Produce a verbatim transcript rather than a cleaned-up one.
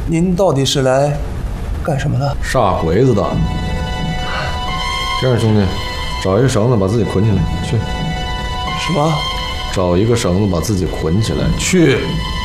您到底是来干什么的？ 杀鬼子的。这样，兄弟，找一个绳子把自己捆起来，去。 什么？ 找一个绳子把自己捆起来，去。